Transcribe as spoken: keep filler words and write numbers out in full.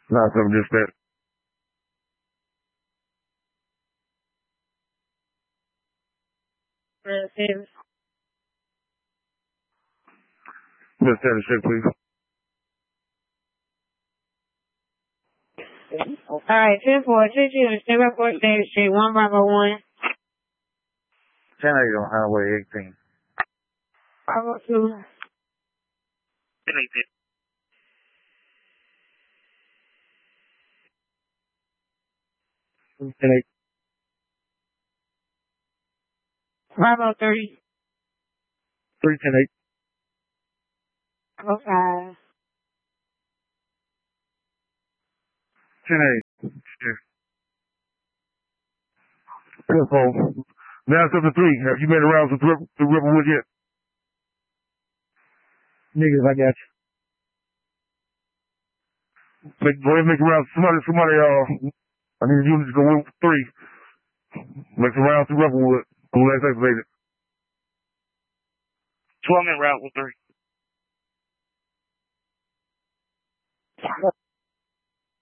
Not something just that. Just tell the shit, please. All right, ten four, six zero, seven four State Street, one Bravo one. ten eight on Highway eighteen. Bravo two. ten eight. ten eight. Bravo three. three ten eight. Bravo five. ten eight. Telephone. Now it's up to three. Have you made around to the Riverwood yet? Niggas, I got you. Make, go ahead and make around. Somebody, somebody, uh, I need you to go with three. Make some rounds to Riverwood. Who last activated? twelve minute route with three.